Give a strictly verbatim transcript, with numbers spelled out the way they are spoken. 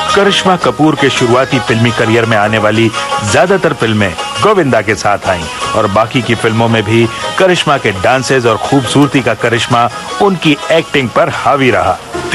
करिश्मा कपूर के शुरुआती फिल्मी करियर में आने वाली ज्यादातर फिल्में गोविंदा के साथ आईं और बाकी की फिल्मों में भी करिश्मा के डांसेस और खूबसूरती का करिश्मा उनकी एक्टिंग पर हावी रहा।